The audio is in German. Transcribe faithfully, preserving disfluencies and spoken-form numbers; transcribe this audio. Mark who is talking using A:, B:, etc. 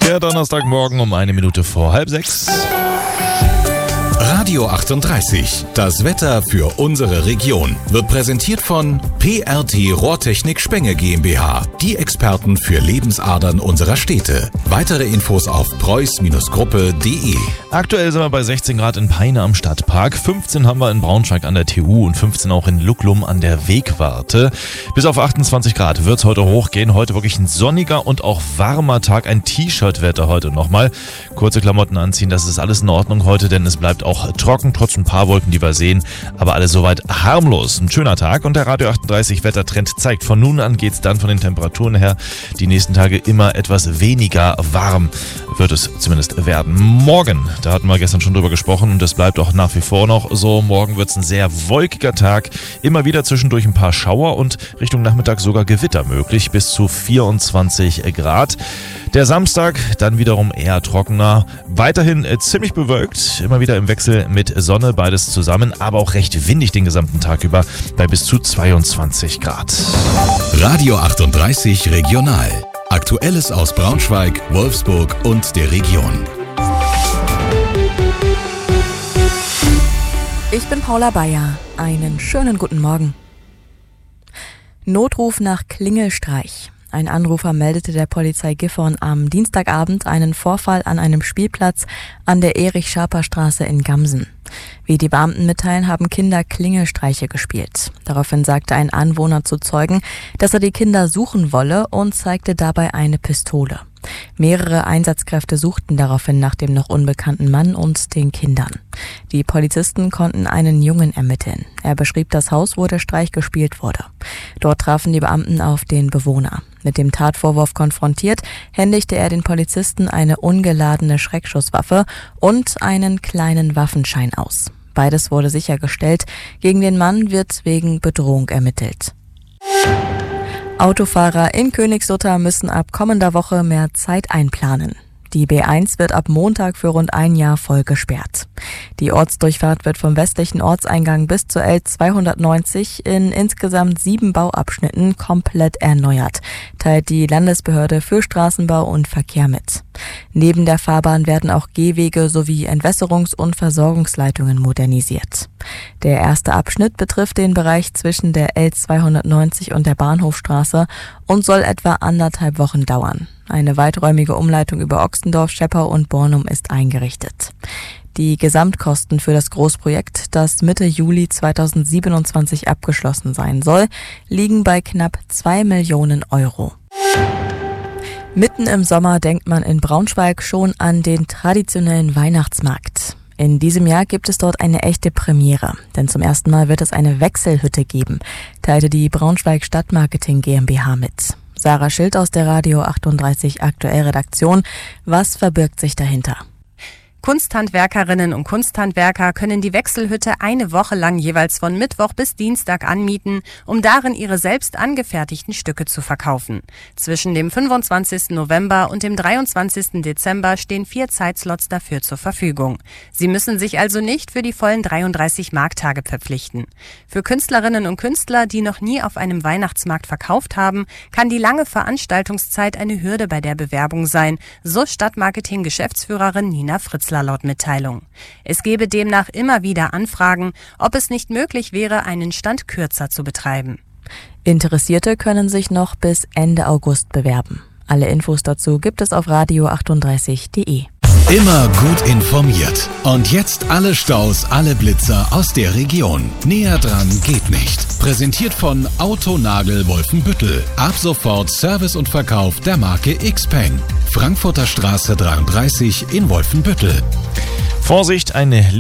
A: Der Donnerstagmorgen um eine Minute vor halb sechs.
B: Radio achtunddreißig, das Wetter für unsere Region, wird präsentiert von P R T Rohrtechnik Spenge GmbH, die Experten für Lebensadern unserer Städte. Weitere Infos auf preuß Gruppe punkt de.
A: Aktuell sind wir bei sechzehn Grad in Peine am Stadtpark, fünfzehn haben wir in Braunschweig an der T U und fünfzehn auch in Lucklum an der Wegwarte. Bis auf achtundzwanzig Grad wird es heute hochgehen. Heute wirklich ein sonniger und auch warmer Tag. Ein T-Shirt-Wetter heute nochmal. Kurze Klamotten anziehen, das ist alles in Ordnung heute, denn es bleibt auch trocken, trotz ein paar Wolken, die wir sehen, aber alles soweit harmlos. Ein schöner Tag und der Radio achtunddreißig Wettertrend zeigt, von nun an geht es dann von den Temperaturen her die nächsten Tage immer etwas weniger warm, wird es zumindest werden. Morgen, da hatten wir gestern schon drüber gesprochen und das bleibt auch nach wie vor noch so. Morgen wird es ein sehr wolkiger Tag, immer wieder zwischendurch ein paar Schauer und Richtung Nachmittag sogar Gewitter möglich, bis zu vierundzwanzig Grad. Der Samstag dann wiederum eher trockener, weiterhin äh, ziemlich bewölkt, immer wieder im Wechsel mit Sonne, beides zusammen, aber auch recht windig den gesamten Tag über bei bis zu zweiundzwanzig Grad.
B: Radio achtunddreißig Regional. Aktuelles aus Braunschweig, Wolfsburg und der Region.
C: Ich bin Paula Bayer. Einen schönen guten Morgen. Notruf nach Klingelstreich. Ein Anrufer meldete der Polizei Gifhorn am Dienstagabend einen Vorfall an einem Spielplatz an der Erich-Schaper-Straße in Gamsen. Wie die Beamten mitteilen, haben Kinder Klingelstreiche gespielt. Daraufhin sagte ein Anwohner zu Zeugen, dass er die Kinder suchen wolle und zeigte dabei eine Pistole. Mehrere Einsatzkräfte suchten daraufhin nach dem noch unbekannten Mann und den Kindern. Die Polizisten konnten einen Jungen ermitteln. Er beschrieb das Haus, wo der Streich gespielt wurde. Dort trafen die Beamten auf den Bewohner. Mit dem Tatvorwurf konfrontiert, händigte er den Polizisten eine ungeladene Schreckschusswaffe und einen kleinen Waffenschein aus. Beides wurde sichergestellt. Gegen den Mann wird wegen Bedrohung ermittelt. Autofahrer in Königslutter müssen ab kommender Woche mehr Zeit einplanen. Die B eins wird ab Montag für rund ein Jahr voll gesperrt. Die Ortsdurchfahrt wird vom westlichen Ortseingang bis zur L zweihundertneunzig in insgesamt sieben Bauabschnitten komplett erneuert, teilt die Landesbehörde für Straßenbau und Verkehr mit. Neben der Fahrbahn werden auch Gehwege sowie Entwässerungs- und Versorgungsleitungen modernisiert. Der erste Abschnitt betrifft den Bereich zwischen der L zweihundertneunzig und der Bahnhofstraße und soll etwa anderthalb Wochen dauern. Eine weiträumige Umleitung über Ochsendorf, Scheppau und Bornum ist eingerichtet. Die Gesamtkosten für das Großprojekt, das Mitte Juli zweitausendsiebenundzwanzig abgeschlossen sein soll, liegen bei knapp zwei Millionen Euro. Mitten im Sommer denkt man in Braunschweig schon an den traditionellen Weihnachtsmarkt. In diesem Jahr gibt es dort eine echte Premiere, denn zum ersten Mal wird es eine Wechselhütte geben, teilte die Braunschweig Stadtmarketing GmbH mit. Sarah Schild aus der Radio achtunddreißig Aktuell Redaktion. Was verbirgt sich dahinter?
D: Kunsthandwerkerinnen und Kunsthandwerker können die Wechselhütte eine Woche lang jeweils von Mittwoch bis Dienstag anmieten, um darin ihre selbst angefertigten Stücke zu verkaufen. Zwischen dem fünfundzwanzigsten November und dem dreiundzwanzigsten Dezember stehen vier Zeitslots dafür zur Verfügung. Sie müssen sich also nicht für die vollen dreiunddreißig Markttage verpflichten. Für Künstlerinnen und Künstler, die noch nie auf einem Weihnachtsmarkt verkauft haben, kann die lange Veranstaltungszeit eine Hürde bei der Bewerbung sein, so Stadtmarketing-Geschäftsführerin Nina Fritzler laut Mitteilung. Es gebe demnach immer wieder Anfragen, ob es nicht möglich wäre, einen Stand kürzer zu betreiben.
C: Interessierte können sich noch bis Ende August bewerben. Alle Infos dazu gibt es auf radio achtunddreißig punkt de.
B: Immer gut informiert. Und jetzt alle Staus, alle Blitzer aus der Region. Näher dran geht nicht. Präsentiert von Autonagel Wolfenbüttel. Ab sofort Service und Verkauf der Marke Xpeng. Frankfurter Straße dreiunddreißig in Wolfenbüttel.
A: Vorsicht, eine